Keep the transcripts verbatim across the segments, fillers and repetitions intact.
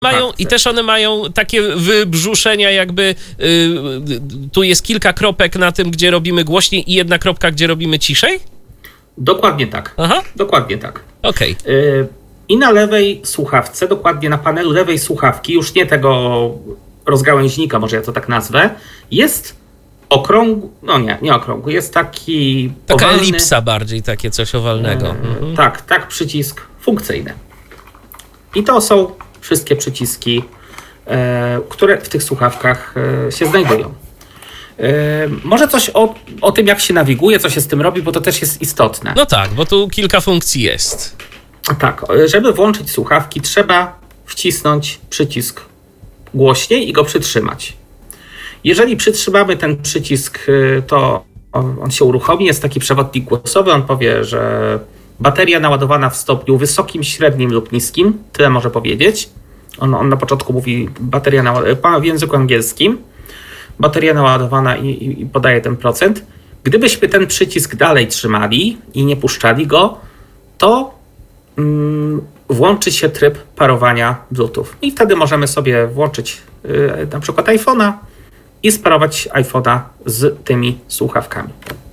Mają, i też one mają takie wybrzuszenia, jakby y, tu jest kilka kropek na tym, gdzie robimy głośniej i jedna kropka, gdzie robimy ciszej? Dokładnie tak. Aha. Dokładnie tak. Okej. Okay. Y, I na lewej słuchawce, dokładnie na panelu lewej słuchawki, już nie tego rozgałęźnika, może ja to tak nazwę, jest okrągły, no nie, nie okrągły, jest taki Taka owalny, elipsa bardziej, takie coś owalnego. Y, mhm. Tak, tak, przycisk funkcyjny. I to są wszystkie przyciski, e, które w tych słuchawkach e, się znajdują. E, może coś o, o tym, jak się nawiguje, co się z tym robi, bo to też jest istotne. No tak, bo tu kilka funkcji jest. Tak, żeby włączyć słuchawki, trzeba wcisnąć przycisk głośniej i go przytrzymać. Jeżeli przytrzymamy ten przycisk, to on się uruchomi, jest taki przewodnik głosowy, on powie, że bateria naładowana w stopniu wysokim, średnim lub niskim, tyle może powiedzieć. On, on na początku mówi bateria naładowana w języku angielskim, bateria naładowana i, i, i podaje ten procent. Gdybyśmy ten przycisk dalej trzymali i nie puszczali go, to mm, włączy się tryb parowania Bluetooth. I wtedy możemy sobie włączyć yy, na przykład iPhone'a i sparować iPhone'a z tymi słuchawkami.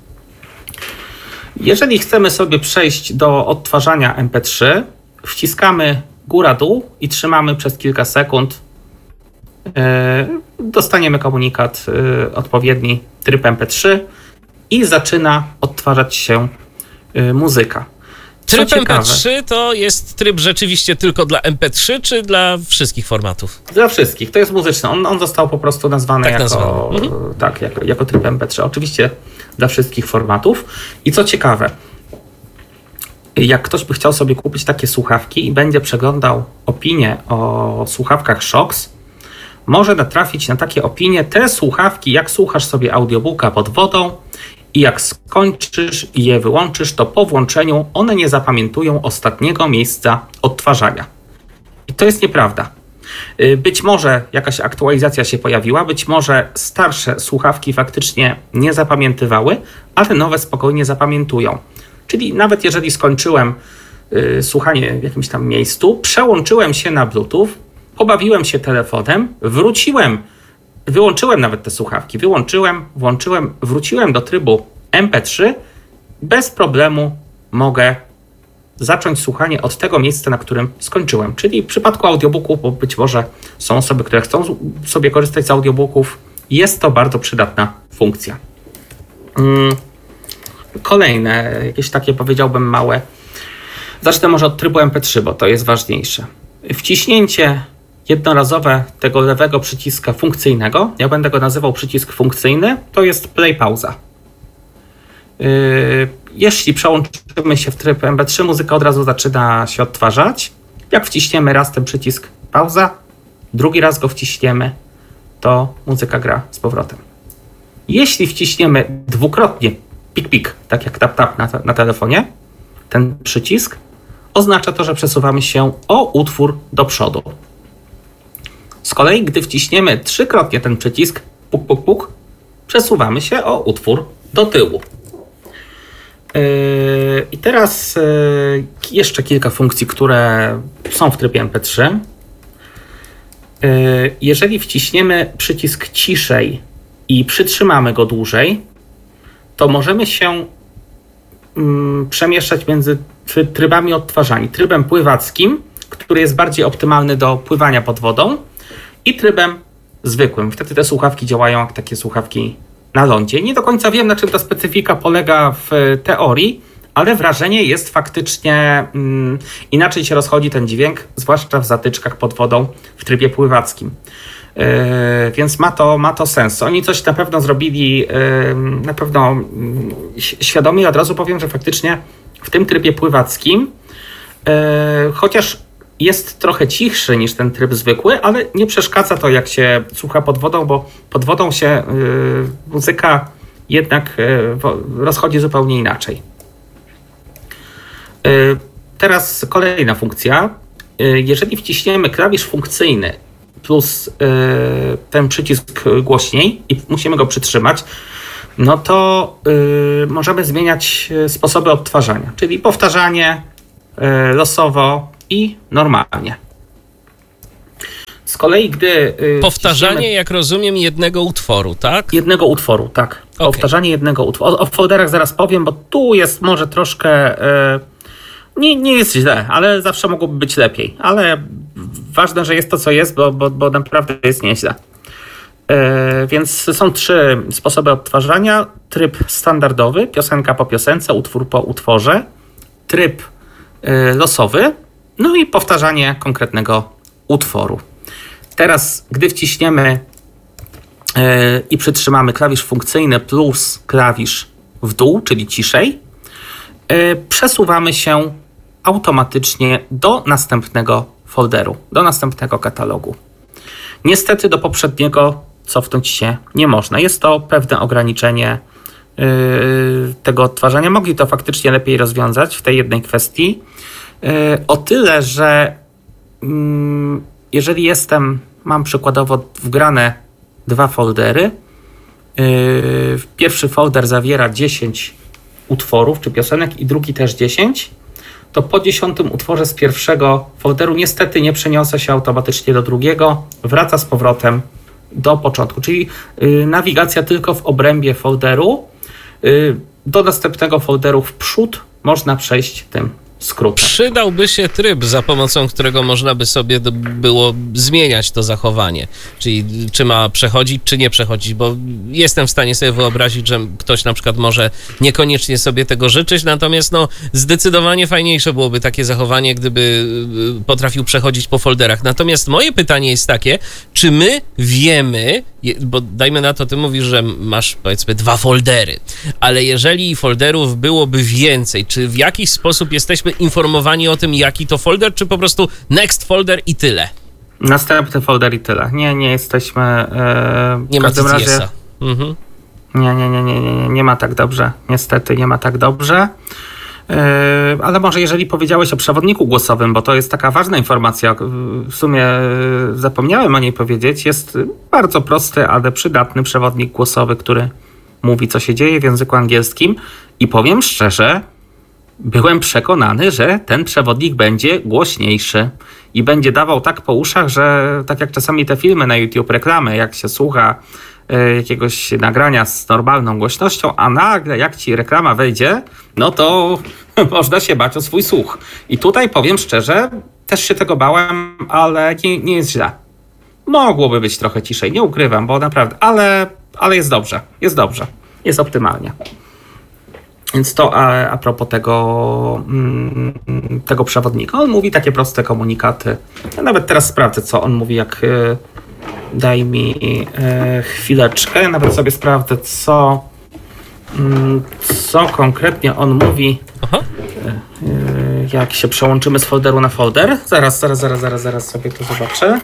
Jeżeli chcemy sobie przejść do odtwarzania em pe trzy, wciskamy góra-dół i trzymamy przez kilka sekund. Dostaniemy komunikat odpowiedni tryb em pe trzy i zaczyna odtwarzać się muzyka. Co Tryb ciekawe, em pe trzy to jest tryb rzeczywiście tylko dla em pe trzy, czy dla wszystkich formatów? Dla wszystkich. To jest muzyczny. On, on został po prostu nazwany, tak jako, nazwany. Mhm. tak, jako, jako tryb em pe trzy. Oczywiście dla wszystkich formatów. I co ciekawe, jak ktoś by chciał sobie kupić takie słuchawki i będzie przeglądał opinie o słuchawkach Shokz, może natrafić na takie opinie: te słuchawki, jak słuchasz sobie audiobooka pod wodą i jak skończysz i je wyłączysz, to po włączeniu one nie zapamiętują ostatniego miejsca odtwarzania. I to jest nieprawda. Być może jakaś aktualizacja się pojawiła, być może starsze słuchawki faktycznie nie zapamiętywały, ale nowe spokojnie zapamiętują. Czyli nawet jeżeli skończyłem y, słuchanie w jakimś tam miejscu, przełączyłem się na Bluetooth, pobawiłem się telefonem, wróciłem, wyłączyłem nawet te słuchawki, wyłączyłem, włączyłem, wróciłem do trybu em pe trzy, bez problemu mogę zacząć słuchanie od tego miejsca, na którym skończyłem. Czyli w przypadku audiobooku, bo być może są osoby, które chcą sobie korzystać z audiobooków, jest to bardzo przydatna funkcja. Mm. Kolejne, jakieś takie, powiedziałbym, małe. Zacznę może od trybu em pe trzy, bo to jest ważniejsze. Wciśnięcie jednorazowe tego lewego przyciska funkcyjnego, ja będę go nazywał przycisk funkcyjny, to jest play pauza. Jeśli przełączymy się w tryb em pe trzy, muzyka od razu zaczyna się odtwarzać. Jak wciśniemy raz ten przycisk pauza, drugi raz go wciśniemy, to muzyka gra z powrotem. Jeśli wciśniemy dwukrotnie pik, pik, tak jak tap, tap na, na telefonie, ten przycisk oznacza to, że przesuwamy się o utwór do przodu. Z kolei, gdy wciśniemy trzykrotnie ten przycisk puk, puk, puk, przesuwamy się o utwór do tyłu. Yy, I teraz yy, jeszcze kilka funkcji, które są w trybie em pe trzy. Yy, jeżeli wciśniemy przycisk ciszej i przytrzymamy go dłużej, to możemy się mm, przemieszczać między trybami odtwarzania. Trybem pływackim, który jest bardziej optymalny do pływania pod wodą, i trybem zwykłym. Wtedy te słuchawki działają jak takie słuchawki na lądzie. Nie do końca wiem, na czym ta specyfika polega w teorii, ale wrażenie jest faktycznie mm, inaczej się rozchodzi ten dźwięk, zwłaszcza w zatyczkach pod wodą w trybie pływackim. Yy, więc ma to, ma to sens. Oni coś na pewno zrobili, yy, na pewno yy, świadomie. Od razu powiem, że faktycznie w tym trybie pływackim, yy, chociaż jest trochę cichszy niż ten tryb zwykły, ale nie przeszkadza to, jak się słucha pod wodą, bo pod wodą się yy, muzyka jednak yy, rozchodzi zupełnie inaczej. Yy, teraz kolejna funkcja. Yy, jeżeli wciśniemy klawisz funkcyjny plus yy, ten przycisk głośniej i musimy go przytrzymać, no to yy, możemy zmieniać sposoby odtwarzania, czyli powtarzanie, yy, losowo i normalnie. Z kolei, gdy... y, Powtarzanie, wciśniemy jak rozumiem, jednego utworu, tak? jednego utworu, tak. Okej. Powtarzanie jednego utworu. O, o folderach zaraz powiem, bo tu jest może troszkę... Y, nie, nie jest źle, ale zawsze mogłoby być lepiej. Ale ważne, że jest to, co jest, bo, bo, bo naprawdę jest nieźle. Y, więc są trzy sposoby odtwarzania. Tryb standardowy, piosenka po piosence, utwór po utworze. Tryb y, losowy, no i powtarzanie konkretnego utworu. Teraz, gdy wciśniemy yy, i przytrzymamy klawisz funkcyjny plus klawisz w dół, czyli ciszej, yy, przesuwamy się automatycznie do następnego folderu, do następnego katalogu. Niestety do poprzedniego cofnąć się nie można. Jest to pewne ograniczenie yy, tego odtwarzania. Mogli to faktycznie lepiej rozwiązać w tej jednej kwestii. Yy, o tyle, że yy, jeżeli jestem, mam przykładowo wgrane dwa foldery, yy, pierwszy folder zawiera dziesięć utworów czy piosenek i drugi też dziesięć, to po dziesiątym utworze z pierwszego folderu niestety nie przeniosę się automatycznie do drugiego, wraca z powrotem do początku, czyli yy, nawigacja tylko w obrębie folderu. Yy, do następnego folderu w przód można przejść tym skrótem. Przydałby się tryb, za pomocą którego można by sobie do, było zmieniać to zachowanie. Czyli czy ma przechodzić, czy nie przechodzić, bo jestem w stanie sobie wyobrazić, że ktoś na przykład może niekoniecznie sobie tego życzyć, natomiast no zdecydowanie fajniejsze byłoby takie zachowanie, gdyby potrafił przechodzić po folderach. Natomiast moje pytanie jest takie, czy my wiemy, bo dajmy na to, ty mówisz, że masz powiedzmy dwa foldery, ale jeżeli folderów byłoby więcej, czy w jakiś sposób jesteśmy informowani o tym, jaki to folder, czy po prostu next folder i tyle? Następny folder i tyle. Nie, nie jesteśmy... Yy, nie w ma każdym razie mhm. nie, nie, nie, nie, nie, nie ma tak dobrze. Niestety nie ma tak dobrze. Yy, ale może jeżeli powiedziałeś o przewodniku głosowym, bo to jest taka ważna informacja, w sumie yy, zapomniałem o niej powiedzieć, jest bardzo prosty, ale przydatny przewodnik głosowy, który mówi, co się dzieje w języku angielskim i powiem szczerze, byłem przekonany, że ten przewodnik będzie głośniejszy i będzie dawał tak po uszach, że tak jak czasami te filmy na YouTube, reklamy, jak się słucha y, jakiegoś nagrania z normalną głośnością, a nagle jak ci reklama wejdzie, no to można się bać o swój słuch. I tutaj powiem szczerze, też się tego bałem, ale nie, nie jest źle. Mogłoby być trochę ciszej, nie ukrywam, bo naprawdę, ale, ale jest dobrze, jest dobrze, jest optymalnie. Więc to a, a propos tego, mm, tego przewodnika. On mówi takie proste komunikaty. Ja nawet teraz sprawdzę, co on mówi, jak y, daj mi y, chwileczkę. Ja nawet sobie sprawdzę, co, y, co konkretnie on mówi, y, y, jak się przełączymy z folderu na folder. Zaraz, zaraz, zaraz, zaraz, zaraz sobie to zobaczę.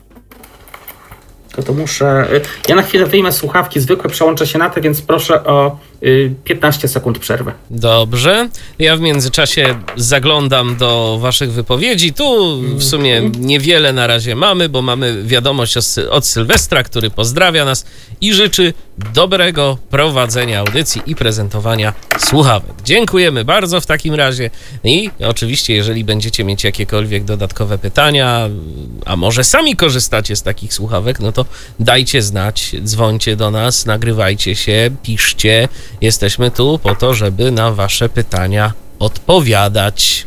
To, to muszę... Ja na chwilę wyjmę słuchawki zwykłe, przełączę się na te, więc proszę o piętnaście sekund przerwy. Dobrze. Ja w międzyczasie zaglądam do waszych wypowiedzi. Tu w sumie niewiele na razie mamy, bo mamy wiadomość od Sylwestra, który pozdrawia nas i życzy dobrego prowadzenia audycji i prezentowania słuchawek. Dziękujemy bardzo w takim razie i oczywiście, jeżeli będziecie mieć jakiekolwiek dodatkowe pytania, a może sami korzystacie z takich słuchawek, no to dajcie znać, dzwońcie do nas, nagrywajcie się, piszcie. Jesteśmy tu po to, żeby na wasze pytania odpowiadać.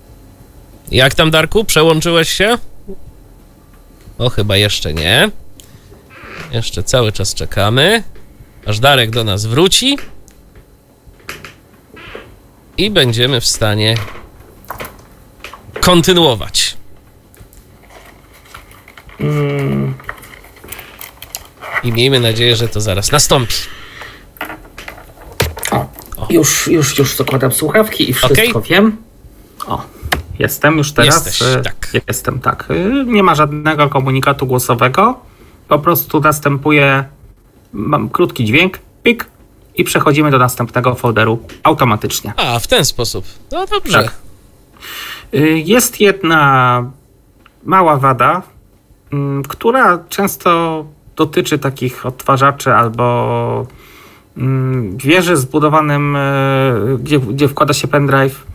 Jak tam, Darku? Przełączyłeś się? O, chyba jeszcze nie. Jeszcze cały czas czekamy, aż Darek do nas wróci i będziemy w stanie kontynuować. Mm. I miejmy nadzieję, że to zaraz nastąpi. O, już, już, już zakładam słuchawki i wszystko okay. wiem. O, jestem już teraz. Jesteś, tak. Jestem, tak. Nie ma żadnego komunikatu głosowego. Po prostu następuje, mam krótki dźwięk, pik i przechodzimy do następnego folderu automatycznie. A, w ten sposób. No dobrze. Tak. Jest jedna mała wada, która często dotyczy takich odtwarzaczy albo wieży zbudowanym, gdzie, gdzie wkłada się pendrive.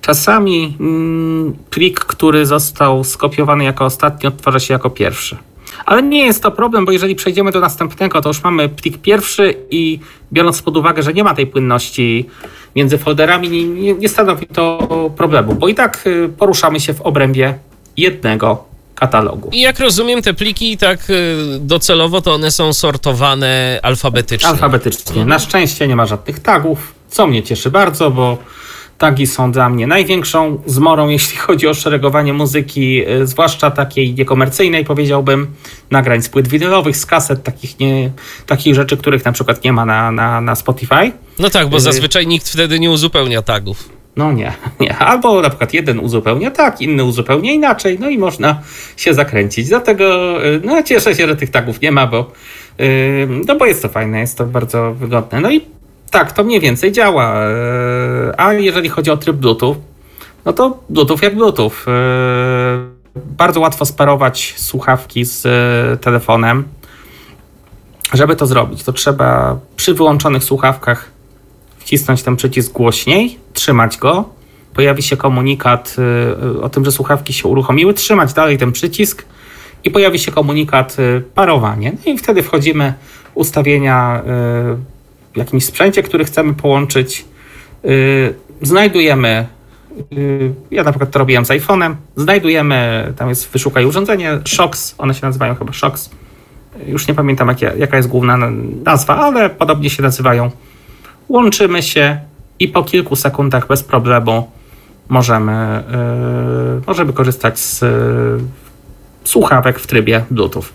Czasami plik, który został skopiowany jako ostatni, odtwarza się jako pierwszy. Ale nie jest to problem, bo jeżeli przejdziemy do następnego, to już mamy plik pierwszy i biorąc pod uwagę, że nie ma tej płynności między folderami, nie, nie, nie stanowi to problemu, bo i tak poruszamy się w obrębie jednego katalogu. I jak rozumiem, te pliki tak docelowo to one są sortowane alfabetycznie. Alfabetycznie. Na szczęście nie ma żadnych tagów, co mnie cieszy bardzo, bo tagi są dla mnie największą zmorą, jeśli chodzi o szeregowanie muzyki, zwłaszcza takiej niekomercyjnej, powiedziałbym, nagrań z płyt winylowych, z kaset, takich, nie, takich rzeczy, których na przykład nie ma na, na, na Spotify. No tak, bo zazwyczaj nikt wtedy nie uzupełnia tagów. No nie, nie. Albo na przykład jeden uzupełnia tak, inny uzupełnia inaczej, no i można się zakręcić. Dlatego no, cieszę się, że tych tagów nie ma, bo, yy, no bo jest to fajne, jest to bardzo wygodne. No i tak, to mniej więcej działa. Yy, a jeżeli chodzi o tryb Bluetooth, no to Bluetooth jak Bluetooth. Yy, bardzo łatwo sparować słuchawki z yy, telefonem. Żeby to zrobić, to trzeba przy wyłączonych słuchawkach wcisnąć ten przycisk głośniej, trzymać go, pojawi się komunikat y, o tym, że słuchawki się uruchomiły, trzymać dalej ten przycisk i pojawi się komunikat y, parowanie. No i wtedy wchodzimy w ustawienia y, w jakimś sprzęcie, który chcemy połączyć. Y, znajdujemy, y, ja na przykład to robiłem z iPhone'em, znajdujemy, tam jest wyszukaj urządzenie, Shocks, one się nazywają chyba Shocks. Już nie pamiętam jakie, jaka jest główna nazwa, ale podobnie się nazywają. Łączymy się i po kilku sekundach bez problemu możemy, yy, możemy korzystać z yy, słuchawek w trybie Bluetooth.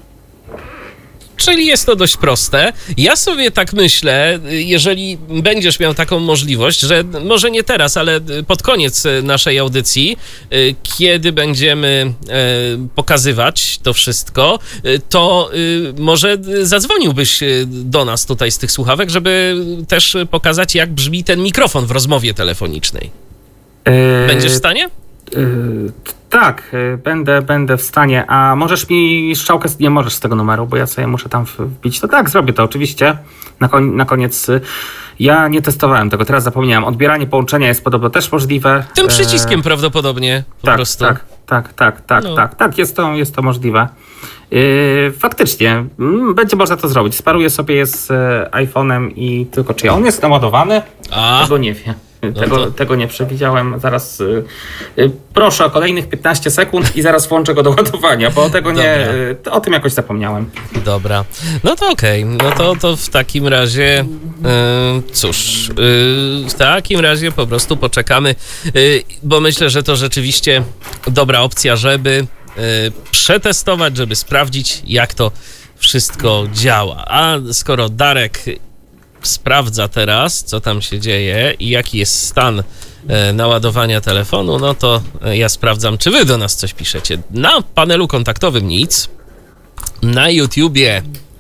Czyli jest to dość proste. Ja sobie tak myślę, jeżeli będziesz miał taką możliwość, że może nie teraz, ale pod koniec naszej audycji, kiedy będziemy pokazywać to wszystko, to może zadzwoniłbyś do nas tutaj z tych słuchawek, żeby też pokazać, jak brzmi ten mikrofon w rozmowie telefonicznej. Będziesz w stanie? Yy, tak, yy, będę, będę w stanie. A możesz mi strzałkę, nie możesz z tego numeru, bo ja sobie muszę tam wbić. To tak, zrobię to oczywiście. Na, koń, na koniec yy, ja nie testowałem tego, teraz zapomniałem. Odbieranie połączenia jest podobno też możliwe. Tym przyciskiem yy, prawdopodobnie po tak, prostu. Tak, tak, tak, tak, no. tak, tak, jest to, jest to możliwe. Yy, faktycznie, mm, będzie można to zrobić. Sparuję sobie je z yy, iPhone'em i tylko czy on jest naładowany? A. Tego nie wiem. Tego, no to... tego nie przewidziałem. Zaraz y, y, proszę o kolejnych piętnaście sekund i zaraz włączę go do ładowania, bo tego nie, y, o tym jakoś zapomniałem. Dobra. No to okej. Okay. No to, to w takim razie y, cóż, y, w takim razie po prostu poczekamy, y, bo myślę, że to rzeczywiście dobra opcja, żeby y, przetestować, żeby sprawdzić, jak to wszystko działa. A skoro Darek sprawdza teraz, co tam się dzieje i jaki jest stan e, naładowania telefonu, no to e, ja sprawdzam, czy wy do nas coś piszecie. Na panelu kontaktowym nic, na YouTubie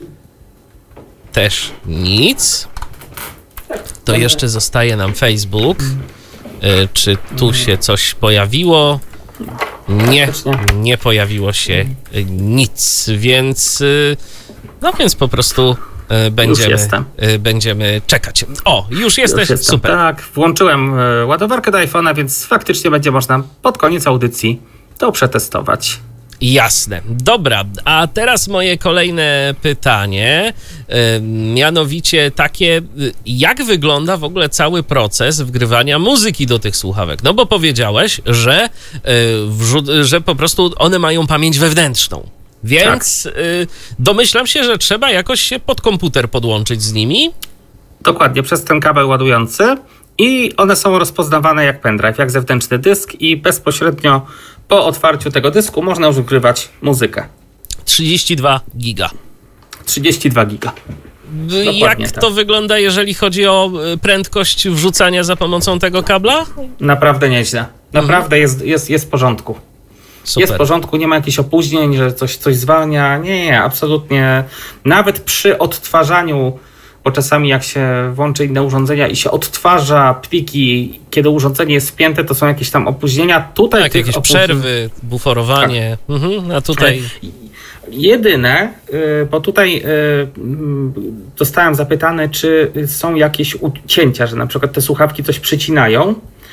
też nic, to jeszcze zostaje nam Facebook. E, czy tu się coś pojawiło? Nie, nie pojawiło się nic, więc no więc po prostu Będziemy, będziemy czekać. O, już jesteś, już super. Tak, włączyłem ładowarkę do iPhone'a, więc faktycznie będzie można pod koniec audycji to przetestować. Jasne. Dobra, a teraz moje kolejne pytanie, mianowicie takie, jak wygląda w ogóle cały proces wgrywania muzyki do tych słuchawek? No bo powiedziałeś, że, że po prostu one mają pamięć wewnętrzną. Więc tak. y, domyślam się, że trzeba jakoś się pod komputer podłączyć z nimi. Dokładnie, przez ten kabel ładujący i one są rozpoznawane jak pendrive, jak zewnętrzny dysk i bezpośrednio po otwarciu tego dysku można już wgrywać muzykę. trzydzieści dwa giga. trzydzieści dwa giga. Dokładnie jak tak. To wygląda, jeżeli chodzi o prędkość wrzucania za pomocą tego kabla? Naprawdę nieźle. Naprawdę mhm. jest, jest, jest w porządku. Super. Jest w porządku, nie ma jakichś opóźnień, że coś, coś zwalnia. Nie, nie, absolutnie. Nawet przy odtwarzaniu, bo czasami jak się włączy inne urządzenia i się odtwarza pliki, kiedy urządzenie jest spięte, to są jakieś tam opóźnienia. Tutaj tak, jakieś opóźnień... przerwy, buforowanie. Tak. Mhm, a tutaj... Jedyne, bo tutaj zostałem zapytany, czy są jakieś ucięcia, że na przykład te słuchawki coś przycinają.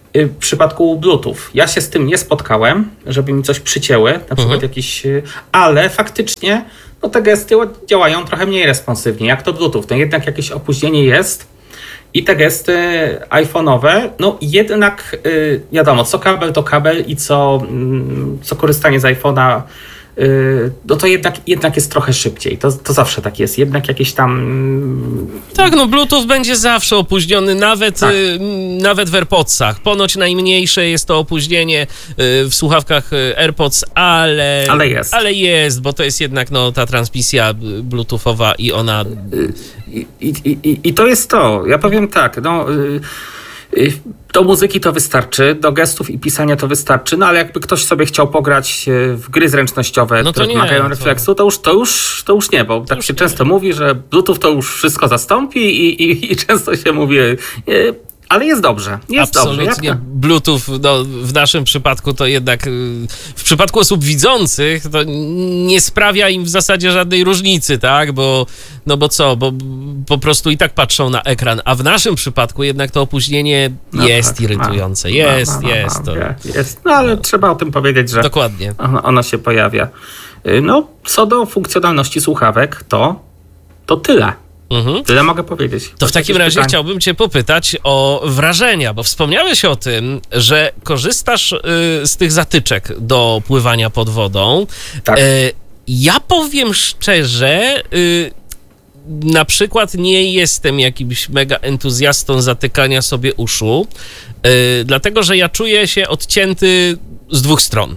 w przypadku Bluetooth. Ja się z tym nie spotkałem, żeby mi coś przycięły, na przykład Mhm. jakieś, ale faktycznie no te gesty działają trochę mniej responsywnie, jak to Bluetooth. To jednak jakieś opóźnienie jest i te gesty iPhone'owe, no jednak yy, wiadomo, co kabel to kabel i co, yy, co korzystanie z iPhone'a, yy, no to jednak, jednak jest trochę szybciej. To, to zawsze tak jest. Jednak jakieś tam... Tak, no Bluetooth będzie zawsze opóźniony, nawet, Tak. y, nawet w AirPodsach. Ponoć najmniejsze jest to opóźnienie y, w słuchawkach y, AirPods, ale... Ale jest. Ale jest, bo to jest jednak no, ta transmisja y, bluetoothowa i ona... I, i, i, I to jest to. Ja powiem tak, no... Yy, yy, do muzyki to wystarczy, do gestów i pisania to wystarczy, no ale jakby ktoś sobie chciał pograć yy, w gry zręcznościowe, No to które nie, wymagają to- refleksu, to już, to, już, to już nie, bo tak już się nie. często mówi, że Bluetooth to już wszystko zastąpi i, i, i często się mówi, yy, ale jest dobrze, jest dobrze. Jak Absolutnie to? Bluetooth no, w naszym przypadku to jednak y, w przypadku osób widzących to nie sprawia im w zasadzie żadnej różnicy, tak? Bo no bo co, bo po prostu i tak patrzą na ekran, a w naszym przypadku jednak to opóźnienie No jest tak, irytujące. ma- Jest, ma- ma- ma- jest to. wie- jest. No ale trzeba o tym powiedzieć, że Dokładnie. ono, ono się pojawia. Yy, No, co do funkcjonalności słuchawek, to, to tyle. Mhm. Tyle mogę powiedzieć. To w takim Jakieś razie pytania? chciałbym cię popytać o wrażenia, bo wspomniałeś o tym, że korzystasz y, z tych zatyczek do pływania pod wodą. Tak. E, ja powiem szczerze, y, na przykład nie jestem jakimś mega entuzjastą zatykania sobie uszu, y, dlatego że ja czuję się odcięty z dwóch stron.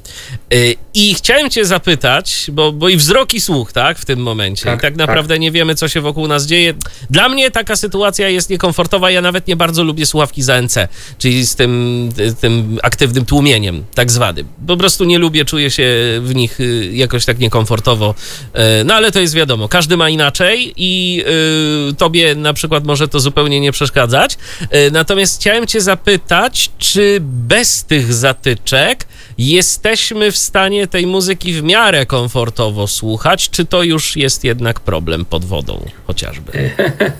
Y, I chciałem cię zapytać, bo, bo i wzrok i słuch, tak, w tym momencie. Tak, I tak naprawdę nie wiemy, co się wokół nas dzieje. Dla mnie taka sytuacja jest niekomfortowa. Ja nawet nie bardzo lubię słuchawki z A N C, czyli z tym, tym aktywnym tłumieniem, tak zwanym. Po prostu nie lubię, czuję się w nich y, jakoś tak niekomfortowo. Y, No ale to jest wiadomo, każdy ma inaczej i y, tobie na przykład może to zupełnie nie przeszkadzać. Y, Natomiast chciałem cię zapytać, czy bez tych zatyczek jesteśmy w stanie tej muzyki w miarę komfortowo słuchać, czy to już jest jednak problem pod wodą chociażby?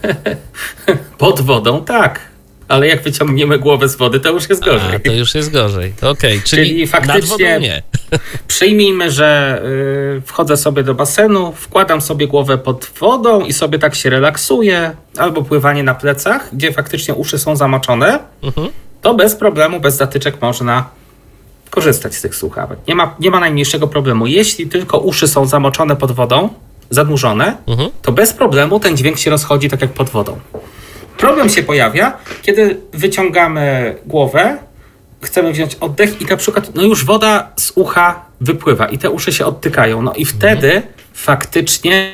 Pod wodą tak, ale jak wyciągniemy głowę z wody, to już jest gorzej. A, to już jest gorzej. Okej, czyli, Czyli nad wodą faktycznie- nie. Przyjmijmy, że y, wchodzę sobie do basenu, wkładam sobie głowę pod wodą i sobie tak się relaksuję, albo pływanie na plecach, gdzie faktycznie uszy są zamoczone, Mhm. to bez problemu, bez zatyczek można korzystać z tych słuchawek. Nie ma, nie ma najmniejszego problemu. Jeśli tylko uszy są zamoczone pod wodą, zanurzone, Mhm. to bez problemu ten dźwięk się rozchodzi tak jak pod wodą. Problem się pojawia, kiedy wyciągamy głowę, chcemy wziąć oddech i na przykład no już woda z ucha wypływa i te uszy się odtykają. No i wtedy faktycznie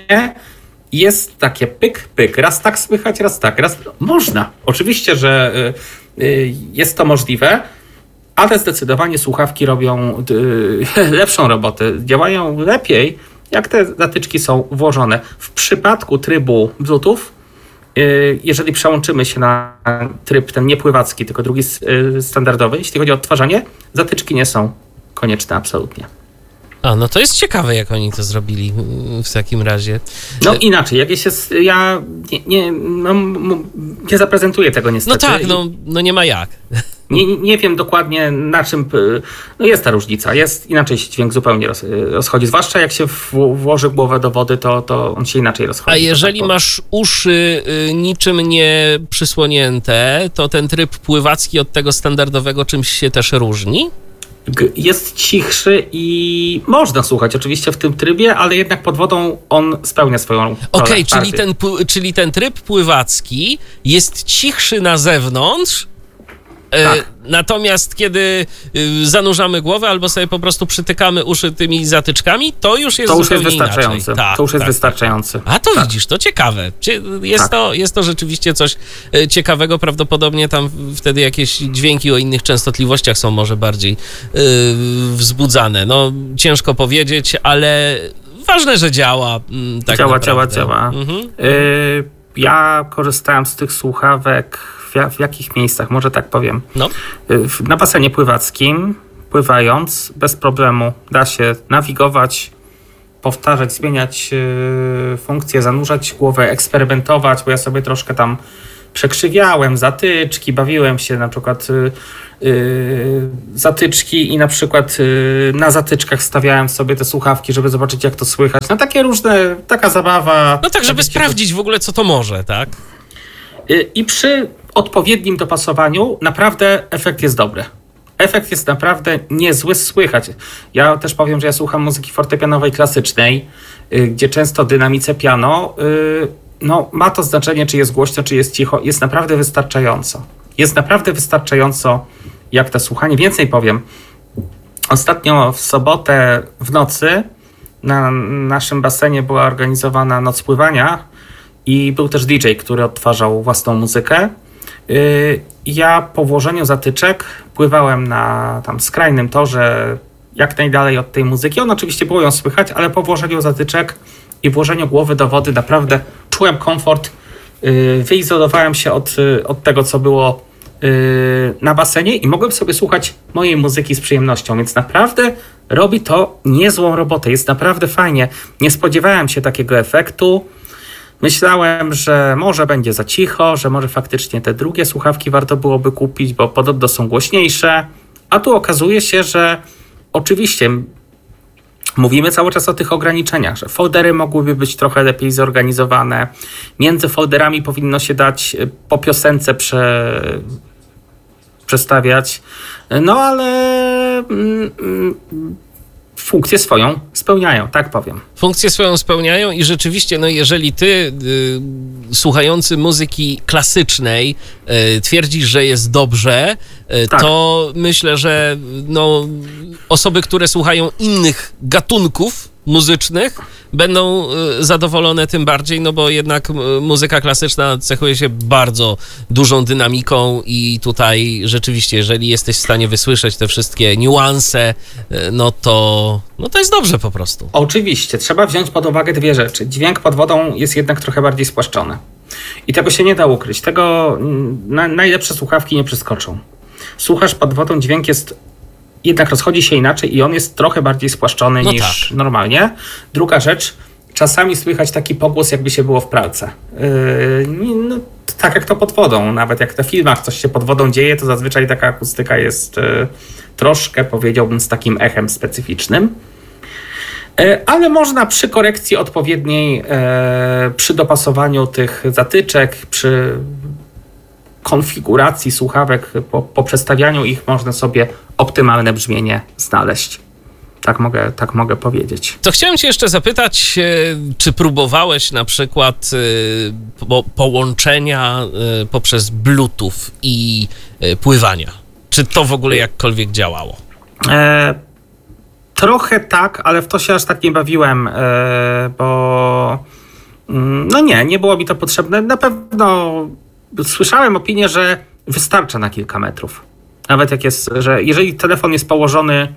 jest takie pyk, pyk. Raz tak słychać, raz tak. Raz... Można. Oczywiście, że y, y, jest to możliwe, ale zdecydowanie słuchawki robią y, lepszą robotę. Działają lepiej, jak te zatyczki są włożone. W przypadku trybu Bluetooth, y, jeżeli przełączymy się na tryb ten niepływacki, tylko drugi y, standardowy, jeśli chodzi o odtwarzanie, zatyczki nie są konieczne absolutnie. A, no to jest ciekawe, jak oni to zrobili mm, w takim razie. No inaczej, jak jest, ja nie, nie, no, m- nie zaprezentuję tego No niestety. tak, no, no nie ma jak. Nie, nie wiem dokładnie na czym, y, no jest ta różnica, jest inaczej się dźwięk zupełnie roz, y, rozchodzi, zwłaszcza jak się w, włoży głowę do wody, to, to on się inaczej rozchodzi. A jeżeli To tak masz uszy y, niczym nie przysłonięte, to ten tryb pływacki od tego standardowego czymś się też różni? G- Jest cichszy i można słuchać oczywiście w tym trybie, ale jednak pod wodą on spełnia swoją rolę. Okej, czyli, bardziej. ten, pły- czyli ten tryb pływacki jest cichszy na zewnątrz, e, Tak. natomiast kiedy y, zanurzamy głowę albo sobie po prostu przytykamy uszy tymi zatyczkami, to już jest To już jest zupełnie wystarczające. inaczej. Tak, to już jest tak. wystarczający. A to Tak. widzisz, to ciekawe. Cie- Jest, Tak. to, jest to rzeczywiście coś e, ciekawego. Prawdopodobnie tam wtedy jakieś dźwięki o innych częstotliwościach są może bardziej e, wzbudzane. No, ciężko powiedzieć, ale ważne, że działa. mm, Tak działa, naprawdę. działa, działa. Mhm. Y, ja korzystałem z tych słuchawek w, ja- w jakich miejscach, może tak powiem. No, Y, w- Na basenie pływackim, pływając, bez problemu da się nawigować, powtarzać, zmieniać y, funkcje, zanurzać głowę, eksperymentować, bo ja sobie troszkę tam przekrzywiałem zatyczki, bawiłem się na przykład y, y, zatyczki i na przykład y, na zatyczkach stawiałem sobie te słuchawki, żeby zobaczyć, jak to słychać. No takie różne, taka zabawa. No tak, żeby sprawdzić w ogóle, co to może, tak? Y, I przy odpowiednim dopasowaniu naprawdę efekt jest dobry. Efekt jest naprawdę niezły, słychać. Ja też powiem, że ja słucham muzyki fortepianowej klasycznej, y, gdzie często dynamice piano, y, no ma to znaczenie, czy jest głośno, czy jest cicho. Jest naprawdę wystarczająco. Jest naprawdę wystarczająco jak to słuchanie. Więcej powiem. Ostatnio w sobotę w nocy na naszym basenie była organizowana noc pływania i był też D J, który odtwarzał własną muzykę. Ja po włożeniu zatyczek pływałem na tam skrajnym torze jak najdalej od tej muzyki. On oczywiście było ją słychać, ale po włożeniu zatyczek i włożeniu głowy do wody naprawdę czułem komfort. Wyizolowałem się od, od tego, co było na basenie i mogłem sobie słuchać mojej muzyki z przyjemnością, więc naprawdę robi to niezłą robotę. Jest naprawdę fajnie. Nie spodziewałem się takiego efektu. Myślałem, że może będzie za cicho, że może faktycznie te drugie słuchawki warto byłoby kupić, bo podobno są głośniejsze, a tu okazuje się, że oczywiście mówimy cały czas o tych ograniczeniach, że foldery mogłyby być trochę lepiej zorganizowane, między folderami powinno się dać po piosence prze... przestawiać, no ale mm, mm, funkcję swoją spełniają, tak powiem. Funkcję swoją spełniają i rzeczywiście, no jeżeli ty y, słuchający muzyki klasycznej y, twierdzisz, że jest dobrze, y, tak. to myślę, że no, osoby, które słuchają innych gatunków muzycznych będą y, zadowolone tym bardziej, no bo jednak y, muzyka klasyczna cechuje się bardzo dużą dynamiką i tutaj rzeczywiście, jeżeli jesteś w stanie wysłyszeć te wszystkie niuanse, y, no to no to jest dobrze po prostu. Oczywiście, trzeba wziąć pod uwagę dwie rzeczy. Dźwięk pod wodą jest jednak trochę bardziej spłaszczony i tego się nie da ukryć. Tego na, najlepsze słuchawki nie przeskoczą. Słuchasz pod wodą, dźwięk jest jednak rozchodzi się inaczej i on jest trochę bardziej spłaszczony no niż tak. normalnie. Druga rzecz, czasami słychać taki pogłos, jakby się było w pralce. Yy, no, tak jak to pod wodą. Nawet jak na filmach coś się pod wodą dzieje, to zazwyczaj taka akustyka jest yy, troszkę, powiedziałbym, z takim echem specyficznym. Yy, ale można przy korekcji odpowiedniej, yy, przy dopasowaniu tych zatyczek, przy konfiguracji słuchawek, po, po przestawianiu ich można sobie optymalne brzmienie znaleźć. Tak mogę, tak mogę powiedzieć. To chciałem cię jeszcze zapytać, czy próbowałeś na przykład po, połączenia poprzez Bluetooth i pływania? Czy to w ogóle jakkolwiek działało? E, trochę tak, ale w to się aż tak nie bawiłem, e, bo no nie, nie było mi to potrzebne. Na pewno słyszałem opinię, że wystarcza na kilka metrów. Nawet jak jest, że jeżeli telefon jest położony,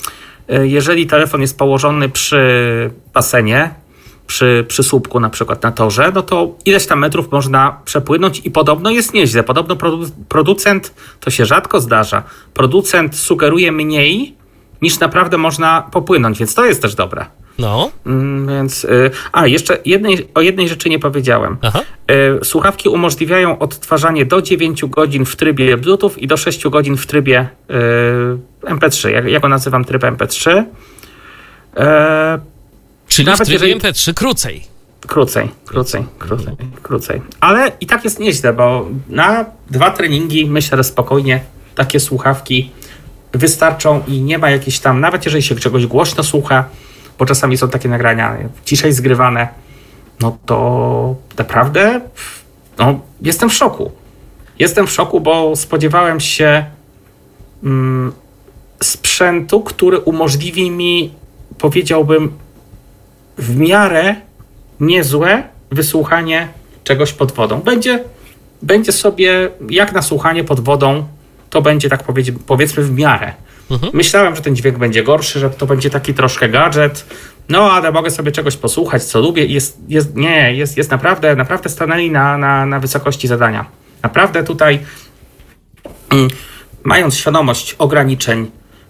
jeżeli telefon jest położony przy basenie, przy, przy słupku na przykład na torze, no to ileś tam metrów można przepłynąć i podobno jest nieźle. Podobno produ- producent, to się rzadko zdarza, producent sugeruje mniej niż naprawdę można popłynąć, więc to jest też dobre. No. Mm, więc, y, a, jeszcze jednej, o jednej rzeczy nie powiedziałem. Aha. Y, słuchawki umożliwiają odtwarzanie do dziewięciu godzin w trybie Bluetooth i do sześciu godzin w trybie y, em pe trzy. Ja, ja go nazywam tryb em pe trzy. Y, Czyli nawet w trybie jeżeli... em pe trzy krócej. Krócej, krócej, krócej, krócej. Ale i tak jest nieźle, bo na dwa treningi myślę, że spokojnie takie słuchawki wystarczą i nie ma jakichś tam, nawet jeżeli się czegoś głośno słucha, bo czasami są takie nagrania ciszej zgrywane, no to naprawdę no, jestem w szoku. Jestem w szoku, bo spodziewałem się mm, sprzętu, który umożliwi mi, powiedziałbym, w miarę niezłe wysłuchanie czegoś pod wodą. Będzie, będzie sobie, jak na słuchanie pod wodą, to będzie tak powiedz, powiedzmy w miarę. Mhm. Myślałem, że ten dźwięk będzie gorszy, że to będzie taki troszkę gadżet, no ale mogę sobie czegoś posłuchać, co lubię. Jest, jest, nie, jest, jest naprawdę, naprawdę stanęli na, na, na wysokości zadania. Naprawdę tutaj, mm, mając świadomość ograniczeń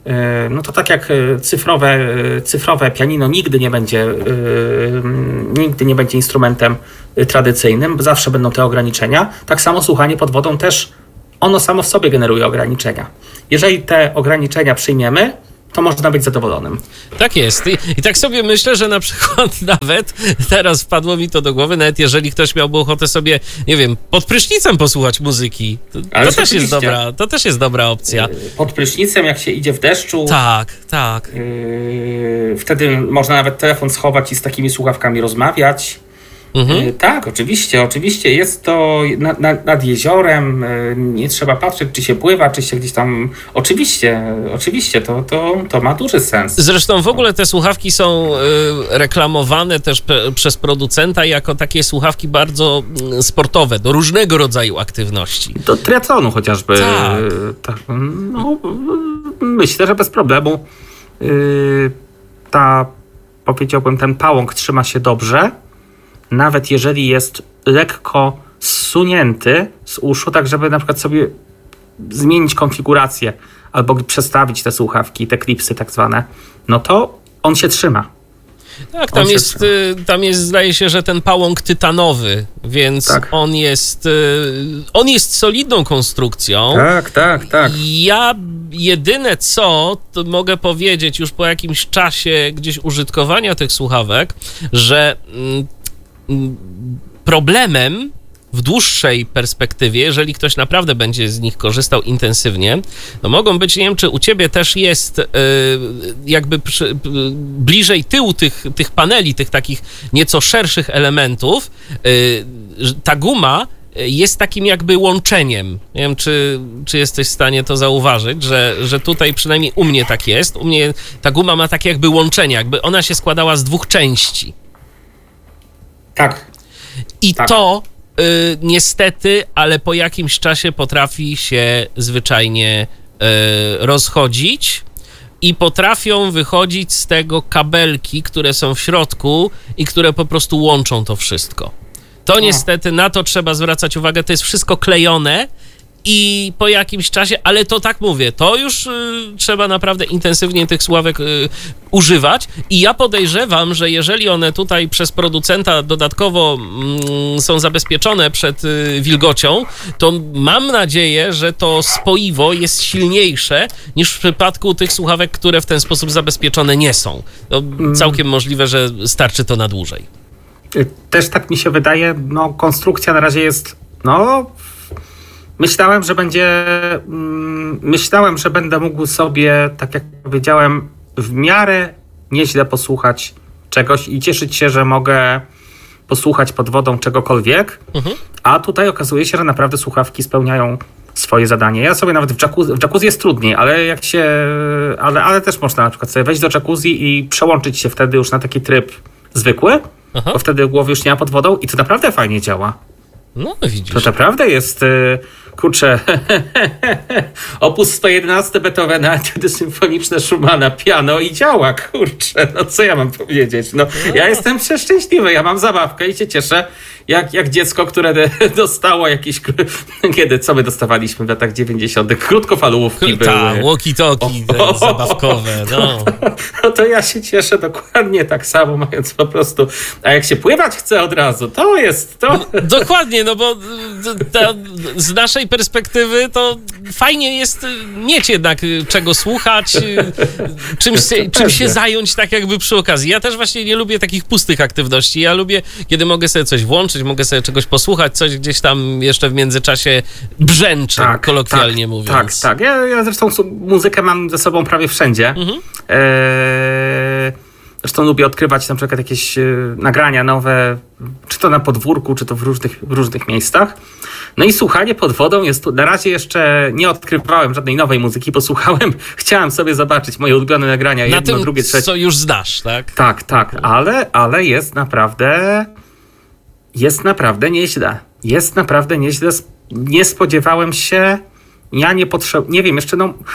no to tak jak cyfrowe, cyfrowe pianino nigdy nie będzie, nigdy nie będzie instrumentem tradycyjnym, zawsze będą te ograniczenia, tak samo słuchanie pod wodą też, ono samo w sobie generuje ograniczenia. Jeżeli te ograniczenia przyjmiemy, to można być zadowolonym. Tak jest. I, I tak sobie myślę, że na przykład nawet, teraz wpadło mi to do głowy, nawet jeżeli ktoś miałby ochotę sobie, nie wiem, pod prysznicem posłuchać muzyki, to, to też jest dobra, to też jest dobra opcja. Pod prysznicem, jak się idzie w deszczu. Tak, tak. Yy, wtedy można nawet telefon schować i z takimi słuchawkami rozmawiać. Mhm. Tak, oczywiście, oczywiście jest to nad, nad, nad jeziorem, nie trzeba patrzeć, czy się pływa, czy się gdzieś tam, oczywiście, oczywiście, to, to, to ma duży sens. Zresztą w ogóle te słuchawki są y, reklamowane też pe, przez producenta jako takie słuchawki bardzo y, sportowe, do różnego rodzaju aktywności. Do triatlonu chociażby. Tak. Tak, no, myślę, że bez problemu y, ta, powiedziałbym, ten pałąk trzyma się dobrze. Nawet jeżeli jest lekko zsunięty z uszu, tak żeby na przykład sobie zmienić konfigurację albo przestawić te słuchawki, te klipsy tak zwane, no to on się trzyma. Tak, tam jest, tam jest, zdaje się, że ten pałąk tytanowy, więc tak. on jest on jest solidną konstrukcją. Tak, tak, tak. Ja jedyne co, to mogę powiedzieć już po jakimś czasie gdzieś użytkowania tych słuchawek, że problemem w dłuższej perspektywie, jeżeli ktoś naprawdę będzie z nich korzystał intensywnie, to mogą być, nie wiem, czy u ciebie też jest yy, jakby przy, bliżej tyłu tych, tych paneli, tych takich nieco szerszych elementów, yy, ta guma jest takim jakby łączeniem. Nie wiem, czy, czy jesteś w stanie to zauważyć, że, że tutaj przynajmniej u mnie tak jest. U mnie ta guma ma takie jakby łączenie, jakby ona się składała z dwóch części. Tak. I tak. to y, niestety, ale po jakimś czasie potrafi się zwyczajnie y, rozchodzić i potrafią wychodzić z tego kabelki, które są w środku i które po prostu łączą to wszystko. To niestety, na to trzeba zwracać uwagę, to jest wszystko klejone i po jakimś czasie, ale to tak mówię, to już y, trzeba naprawdę intensywnie tych słuchawek y, używać i ja podejrzewam, że jeżeli one tutaj przez producenta dodatkowo y, są zabezpieczone przed y, wilgocią, to mam nadzieję, że to spoiwo jest silniejsze niż w przypadku tych słuchawek, które w ten sposób zabezpieczone nie są. To całkiem możliwe, że starczy to na dłużej. Też tak mi się wydaje, no konstrukcja na razie jest, no myślałem, że będzie, mm, myślałem, że będę mógł sobie, tak jak powiedziałem, w miarę nieźle posłuchać czegoś i cieszyć się, że mogę posłuchać pod wodą czegokolwiek, mhm. a tutaj okazuje się, że naprawdę słuchawki spełniają swoje zadanie. Ja sobie nawet w jacuzzi, w jacuzzi jest trudniej, ale jak się, ale, ale też można na przykład sobie wejść do jacuzzi i przełączyć się wtedy już na taki tryb zwykły, Aha. bo wtedy głowy już nie ma pod wodą i to naprawdę fajnie działa. No widzisz. To naprawdę jest, kurczę, opus sto jedenaście Beethovena, etiudy symfoniczne Schumana, piano i działa, kurczę, no co ja mam powiedzieć? No, ja jestem przeszczęśliwy, ja mam zabawkę i się cieszę, jak, jak dziecko, które dostało jakieś, kiedy, co my dostawaliśmy w latach dziewięćdziesiątych? Krótkofalówki były. Tak, walkie-talkie zabawkowe, no. No to ja się cieszę dokładnie tak samo, mając po prostu, a jak się pływać chce od razu, to jest to. No, dokładnie, no bo ta, z naszej perspektywy to fajnie jest mieć jednak czego słuchać, czymś, czym się zająć tak jakby przy okazji. Ja też właśnie nie lubię takich pustych aktywności. Ja lubię, kiedy mogę sobie coś włączyć, mogę sobie czegoś posłuchać, coś gdzieś tam jeszcze w międzyczasie brzęczy, tak, kolokwialnie tak, mówiąc. Tak, tak. Ja, ja zresztą muzykę mam ze sobą prawie wszędzie. Mhm. Eee, zresztą lubię odkrywać na przykład jakieś nagrania nowe, czy to na podwórku, czy to w różnych, w różnych miejscach. No i słuchanie pod wodą jest tu. Na razie jeszcze nie odkrywałem żadnej nowej muzyki, posłuchałem, chciałem sobie zobaczyć moje ulubione nagrania, na jedno, tym, drugie, trzecie. Co już znasz, tak? Tak, tak, ale, ale jest naprawdę, jest naprawdę nieźle. Jest naprawdę nieźle. Nie spodziewałem się, ja nie potrzebuję, nie wiem, jeszcze no,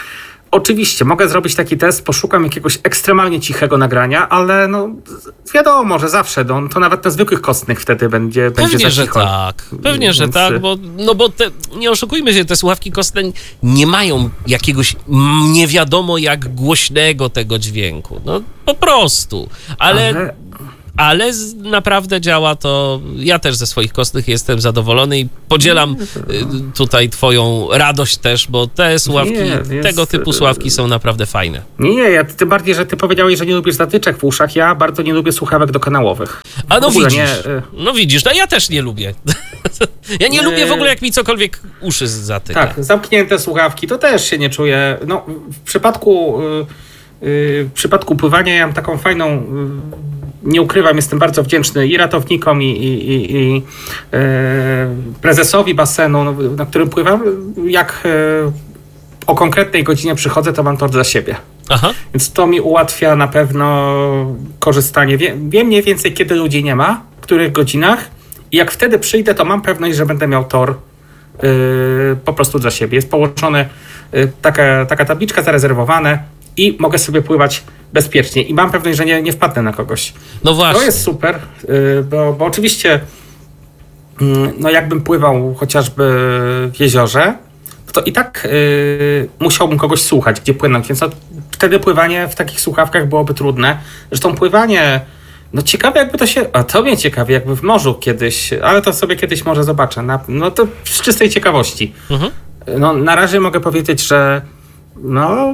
oczywiście mogę zrobić taki test, poszukam jakiegoś ekstremalnie cichego nagrania, ale no wiadomo, że zawsze, no, to nawet na zwykłych kostnych wtedy będzie, będzie Pewnie, za że cicho. tak. Pewnie, że Więc- tak, bo, no bo te, nie oszukujmy się, te słuchawki kostne nie mają jakiegoś mm, nie wiadomo jak głośnego tego dźwięku. No po prostu. Ale... Ale Ale z, naprawdę działa to. Ja też ze swoich kostnych jestem zadowolony i podzielam y, tutaj twoją radość też, bo te słuchawki, Nie, jest- tego typu słuchawki są naprawdę fajne. nie, nie, ja, tym bardziej, że ty powiedziałeś, że nie lubisz zatyczek w uszach, ja bardzo nie lubię słuchawek dokanałowych. A no W ogóle widzisz, nie, y- no widzisz, no ja też nie lubię. Ja nie Nie. lubię w ogóle jak mi cokolwiek uszy zatyka. Tak, zamknięte słuchawki, to też się nie czuję. No, w przypadku, y, y, w przypadku pływania ja mam taką fajną, y, nie ukrywam, jestem bardzo wdzięczny i ratownikom, i, i, i, i y, prezesowi basenu, no, na którym pływam. Jak y, o konkretnej godzinie przychodzę, to mam tort za siebie. Aha. Więc to mi ułatwia na pewno korzystanie. Wie, wiem mniej więcej, kiedy ludzi nie ma, w których godzinach. I jak wtedy przyjdę, to mam pewność, że będę miał tor yy, po prostu dla siebie. Jest połączone yy, taka, taka tabliczka, zarezerwowane i mogę sobie pływać bezpiecznie. I mam pewność, że nie, nie wpadnę na kogoś. No właśnie. To jest super, yy, bo, bo oczywiście yy, no jakbym pływał chociażby w jeziorze, to i tak yy, musiałbym kogoś słuchać, gdzie płynąć, więc no, wtedy pływanie w takich słuchawkach byłoby trudne. Zresztą pływanie, no ciekawe jakby to się, a to mnie ciekawi, jakby w morzu kiedyś, ale to sobie kiedyś może zobaczę, na, no to z czystej ciekawości. Mhm. No na razie mogę powiedzieć, że no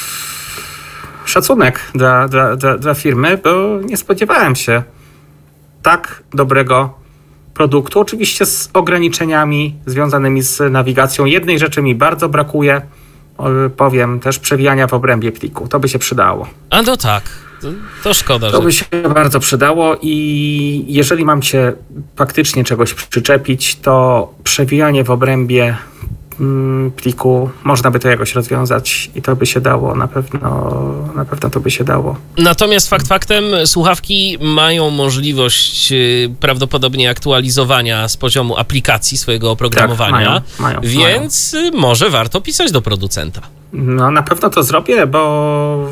szacunek dla, dla, dla, dla firmy, bo nie spodziewałem się tak dobrego produktu, oczywiście z ograniczeniami związanymi z nawigacją. Jednej rzeczy mi bardzo brakuje, o, powiem też, przewijania w obrębie pliku. To by się przydało. A no tak, to, to szkoda, To że... by się bardzo przydało i jeżeli mam cię faktycznie czegoś przyczepić, to przewijanie w obrębie mm, pliku, można by to jakoś rozwiązać i to by się dało, na pewno, na pewno to by się dało. Natomiast fakt faktem słuchawki mają możliwość y, prawdopodobnie aktualizowania z poziomu aplikacji swojego oprogramowania, mają, mają, więc y, może warto pisać do producenta. No na pewno to zrobię, bo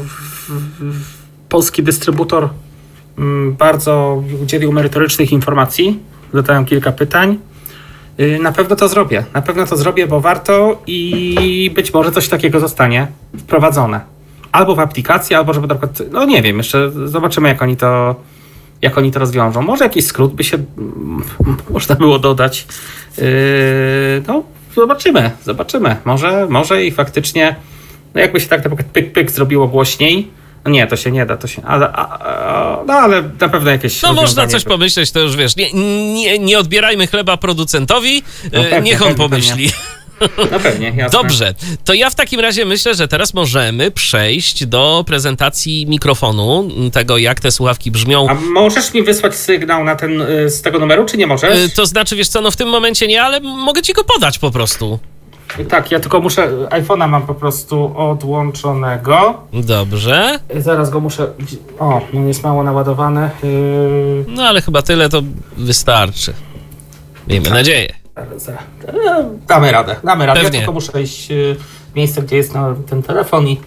polski dystrybutor mm, bardzo udzielił merytorycznych informacji, zadałem kilka pytań. Yy, Na pewno to zrobię, na pewno to zrobię, bo warto i być może coś takiego zostanie wprowadzone. Albo w aplikacji, albo żeby na przykład, no nie wiem, jeszcze zobaczymy jak oni to, jak oni to rozwiążą. Może jakiś skrót by się mm, można było dodać. Yy, no zobaczymy, zobaczymy. Może, może i faktycznie, no jakby się tak na przykład pyk, pyk zrobiło głośniej. No nie, to się nie da, to się, ale, a, a, no ale na pewno jakieś No można rozwiązanie coś by- pomyśleć, to już wiesz, nie, nie, nie odbierajmy chleba producentowi, No y, pewnie, niech on pewnie, pomyśli. No pewnie, jasne. Dobrze, to ja w takim razie myślę, że teraz możemy przejść do prezentacji mikrofonu, tego jak te słuchawki brzmią. A możesz mi wysłać sygnał na ten, y, z tego numeru, czy nie możesz? Y, To znaczy, wiesz co, no w tym momencie nie, ale mogę ci go podać po prostu. Tak, ja tylko muszę, iPhone'a mam po prostu odłączonego. Dobrze, Zaraz go muszę, o, no jest mało naładowany. Yy, no ale chyba tyle to wystarczy. Miejmy nadzieję. zaraz, zaraz. E, Damy radę, damy radę. Pewnie. Ja tylko muszę iść y, w miejsce, gdzie jest no, ten telefon i...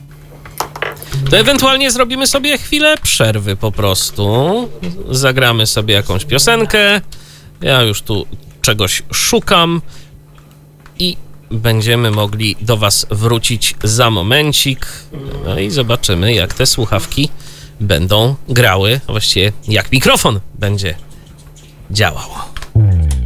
To ewentualnie zrobimy sobie chwilę przerwy po prostu. Zagramy sobie jakąś piosenkę. Ja już tu czegoś szukam i będziemy mogli do was wrócić za momencik. No i zobaczymy, jak te słuchawki będą grały, a właściwie jak mikrofon będzie działał.